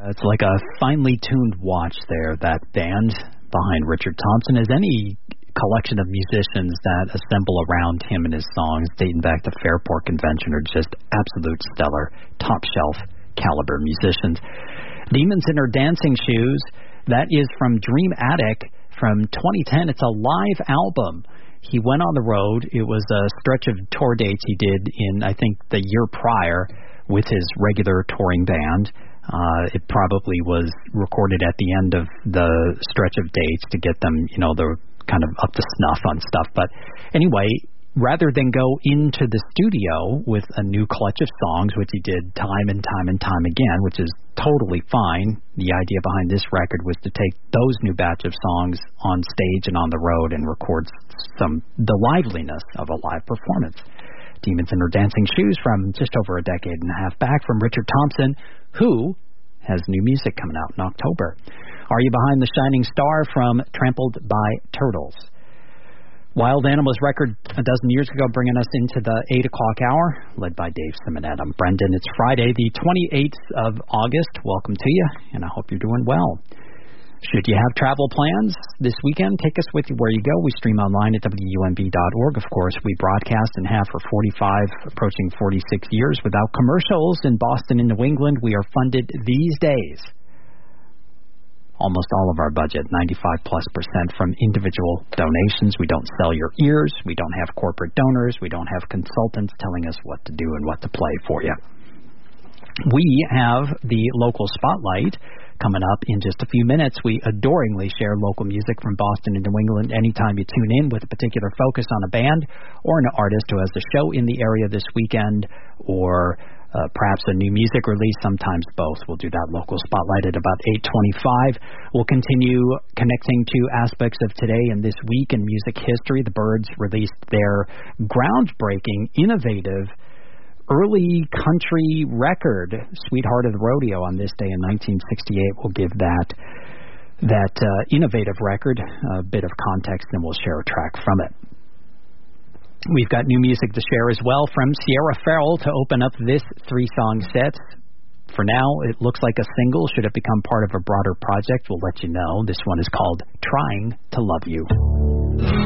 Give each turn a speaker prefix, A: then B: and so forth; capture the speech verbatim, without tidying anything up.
A: It's like a finely tuned watch there, that band behind Richard Thompson, as any collection of musicians that assemble around him and his songs dating back to Fairport Convention are just absolute stellar, top-shelf caliber musicians. Demons in Her Dancing Shoes, that is from Dream Attic from twenty ten. It's a live album. He went on the road. It was a stretch of tour dates he did in, I think, the year prior with his regular touring band. Uh, it probably was recorded at the end of the stretch of dates to get them, you know, the kind of up to snuff on stuff. But anyway, rather than go into the studio with a new clutch of songs, which he did time and time and time again, which is totally fine, the idea behind this record was to take those new batch of songs on stage and on the road and record some the liveliness of a live performance. Demons in Her Dancing Shoes from just over a decade and a half back from Richard Thompson, who has new music coming out in October. Are You Behind the Shining Star from Trampled by Turtles. Wild Animals record a dozen years ago, bringing us into the eight o'clock hour, led by Dave Simonet. I'm Brendan. It's Friday, the twenty-eighth of August. Welcome to you, and I hope you're doing well. Should you have travel plans this weekend, take us with you where you go. We stream online at W U M B dot org. Of course, we broadcast and have for forty-five, approaching forty-six years without commercials in Boston and New England. We are funded these days, almost all of our budget, ninety-five plus percent, from individual donations. We don't sell your ears. We don't have corporate donors. We don't have consultants telling us what to do and what to play for you. We have the local spotlight coming up in just a few minutes. We adoringly share local music from Boston and New England anytime you tune in with a particular focus on a band or an artist who has a show in the area this weekend, or Uh, perhaps a new music release, sometimes both. We'll do that local spotlight at about eight twenty-five. We'll continue connecting to aspects of today and this week in music history. The Byrds released their groundbreaking, innovative, early country record, Sweetheart of the Rodeo, on this day in nineteen sixty-eight. We'll give that that uh, innovative record a bit of context, and we'll share a track from it. We've got new music to share as well from Sierra Farrell to open up this three-song set. For now, it looks like a single. Should it become part of a broader project, we'll let you know. This one is called Trying to Love You.